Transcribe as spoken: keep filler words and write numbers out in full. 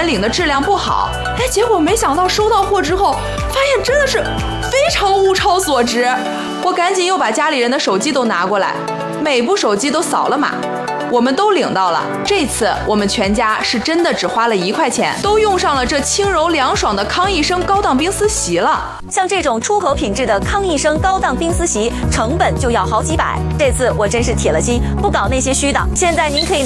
前领的质量不好，哎，结果没想到收到货之后，发现真的是非常物超所值。我赶紧又把家里人的手机都拿过来，每部手机都扫了码。我们都领到了，这次我们全家是真的只花了一块钱，都用上了这轻柔凉爽的康益生高档冰丝席了。 像这种出口品质的康益生高档冰丝席，成本就要好几百。这次我真是铁了心，不搞那些虚的。现在您可以